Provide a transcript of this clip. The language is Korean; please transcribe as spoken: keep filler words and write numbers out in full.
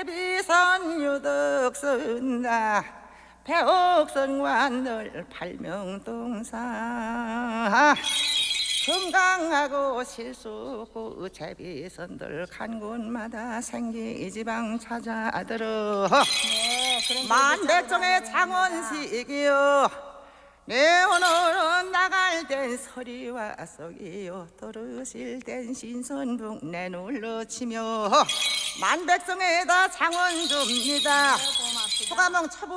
제비선 유덕선나 배옥선관들 팔명동사 건강하고 실수고 제비선들 간 곳마다 생기지방 찾아들어 네, 만백종의 창원식이여 내 오늘은 나갈 땐 서리와 썩이요 떨어질 땐 신선북 내눌러치며 만백성에다 장원 줍니다. 소가몽 차부